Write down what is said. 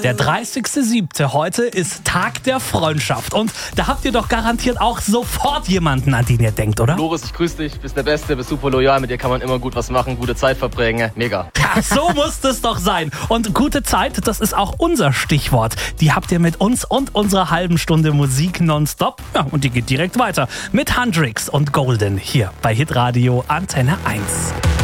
Der 30.07. heute ist Tag der Freundschaft. Und da habt ihr doch garantiert auch sofort jemanden, an den ihr denkt, oder? Loris, ich grüße dich, bist der Beste, bist super loyal, mit dir kann man immer gut was machen, gute Zeit verbringen, mega. Ja, so muss es doch sein. Und gute Zeit, das ist auch unser Stichwort. Die habt ihr mit uns und unserer halben Stunde Musik nonstop. Ja, und die geht direkt weiter mit Hendrix und Golden hier bei Hitradio Antenne 1.